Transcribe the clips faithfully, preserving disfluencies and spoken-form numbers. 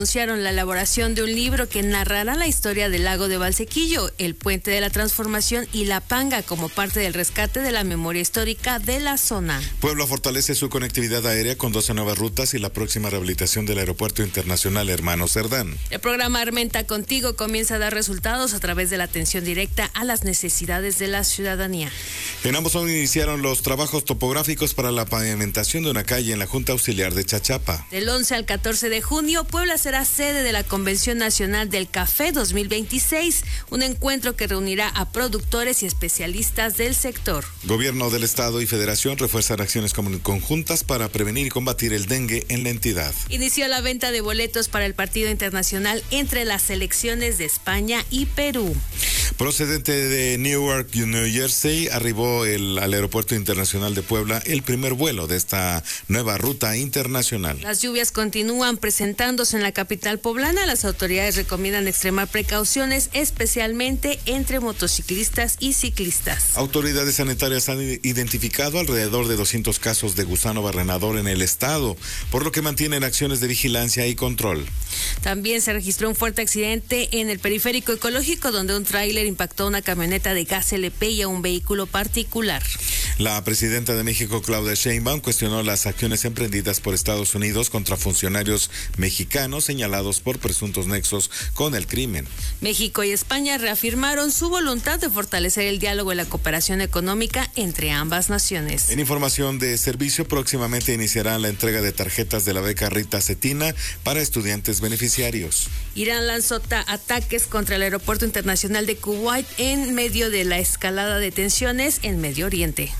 Anunciaron la elaboración de un libro que narrará la historia del lago de Valsequillo, el puente de la transformación y la Panga como parte del rescate de la memoria histórica de la zona. Puebla fortalece su conectividad aérea con doce nuevas rutas y la próxima rehabilitación del Aeropuerto Internacional Hermano Cerdán. El programa Armenta Contigo comienza a dar resultados a través de la atención directa a las necesidades de la ciudadanía. En ambos iniciaron los trabajos topográficos para la pavimentación de una calle en la Junta Auxiliar de Chachapa. Del once al catorce de junio, Puebla será sede de la Convención Nacional del Café dos mil veintiséis, un encuentro que reunirá a productores y especialistas del sector. Gobierno del Estado y Federación refuerzan acciones conjuntas para prevenir y combatir el dengue en la entidad. Inició la venta de boletos para el partido internacional entre las selecciones de España y Perú. Procedente de Newark, New Jersey, arribó el, al Aeropuerto Internacional de Puebla el primer vuelo de esta nueva ruta internacional. Las lluvias continúan presentándose en la capital poblana. Las autoridades recomiendan extremar precauciones, especialmente entre motociclistas y ciclistas. Autoridades sanitarias han identificado alrededor de doscientos casos de gusano barrenador en el estado, por lo que mantienen acciones de vigilancia y control. También se registró un fuerte accidente en el periférico ecológico, donde un tráiler impactó a una camioneta de gas L P y a un vehículo particular. La presidenta de México, Claudia Sheinbaum, cuestionó las acciones emprendidas por Estados Unidos contra funcionarios mexicanos señalados por presuntos nexos con el crimen. México y España reafirmaron su voluntad de fortalecer el diálogo y la cooperación económica entre ambas naciones. En información de servicio, próximamente iniciarán la entrega de tarjetas de la beca Rita Cetina para estudiantes beneficiarios. Irán lanzó ataques contra el Aeropuerto Internacional de Kuwait en medio de la escalada de tensiones en Medio Oriente.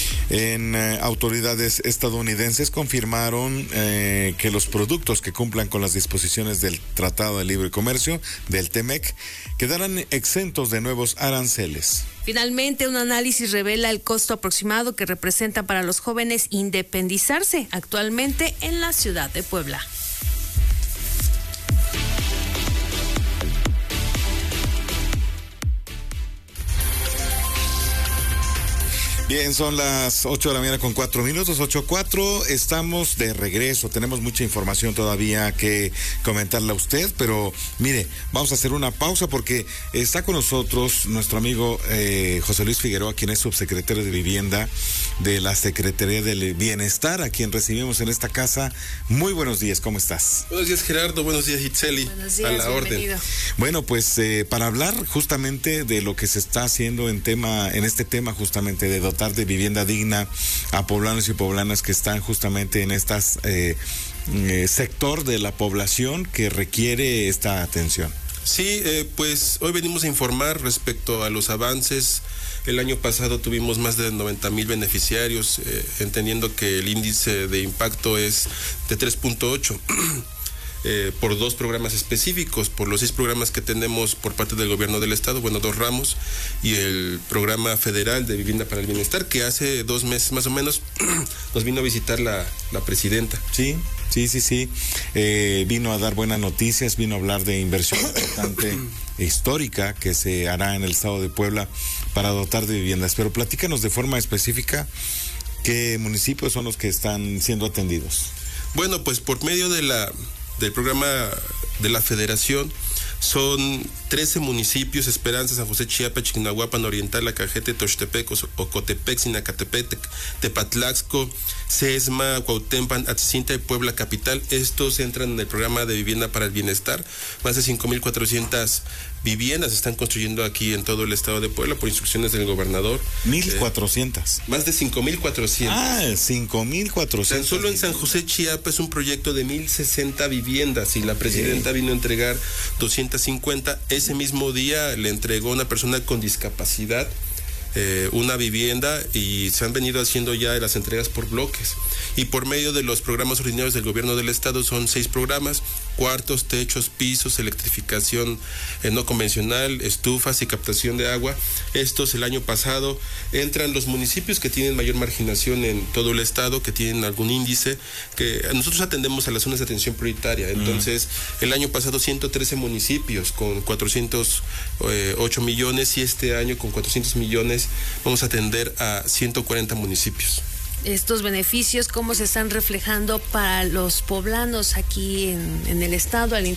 En eh, autoridades estadounidenses confirmaron eh, que los productos que cumplan con las disposiciones del Tratado de Libre Comercio, del T M E C, quedarán exentos de nuevos aranceles. Finalmente, un análisis revela el costo aproximado que representa para los jóvenes independizarse actualmente en la ciudad de Puebla. Bien, son las ocho de la mañana con cuatro minutos, ocho cuatro, estamos de regreso, tenemos mucha información todavía que comentarle a usted, pero mire, vamos a hacer una pausa porque está con nosotros nuestro amigo eh, José Luis Figueroa, quien es subsecretario de Vivienda de la Secretaría del Bienestar, a quien recibimos en esta casa. Muy buenos días, ¿cómo estás? Buenos días, Gerardo, buenos días, Itzeli. Buenos días, a la bienvenido. orden. Bueno, pues eh, para hablar justamente de lo que se está haciendo en tema, en este tema justamente de dotar de vivienda digna a poblanos y poblanas que están justamente en este eh, eh, sector de la población que requiere esta atención. Sí, eh, pues hoy venimos a informar respecto a los avances. El año pasado tuvimos más de noventa mil beneficiarios, eh, entendiendo que el índice de impacto es de tres punto ocho. Eh, por dos programas específicos, por los seis programas que tenemos por parte del gobierno del estado, bueno, dos ramos, y el programa federal de Vivienda para el Bienestar, que hace dos meses más o menos nos vino a visitar la, la presidenta. Sí, sí, sí, sí, eh, vino a dar buenas noticias, vino a hablar de inversión importante, histórica, que se hará en el estado de Puebla para dotar de viviendas, pero platícanos de forma específica qué municipios son los que están siendo atendidos. Bueno, pues por medio de la del programa de la Federación son trece municipios: Esperanza, San José, Chiapa, Chignahuapan, Oriental, Acajete, Tochtepec, Ocotepec, Sinacatepec, Tepatlaxco, Sesma, Cuautempan, Atzinta y Puebla Capital. Estos entran en el programa de Vivienda para el Bienestar. Más de cinco mil cuatrocientas viviendas se están construyendo aquí en todo el estado de Puebla por instrucciones del gobernador. mil cuatrocientas. Eh, más de cinco mil cuatrocientas. Ah, cinco mil cuatrocientas. Tan solo en San José, Chiapa es un proyecto de mil sesenta viviendas y la presidenta sí. vino a entregar doscientas cincuenta. Ese mismo día le entregó a una persona con discapacidad eh, una vivienda y se han venido haciendo ya las entregas por bloques. Y por medio de los programas ordinarios del gobierno del estado son seis programas: cuartos, techos, pisos, electrificación eh, no convencional, estufas y captación de agua. Estos el año pasado entran los municipios que tienen mayor marginación en todo el estado, que tienen algún índice, que nosotros atendemos a las zonas de atención prioritaria. Entonces, mm. el año pasado ciento trece municipios con cuatrocientos ocho millones y este año con cuatrocientos millones vamos a atender a ciento cuarenta municipios. Estos beneficios, ¿cómo se están reflejando para los poblanos aquí en, en el estado, al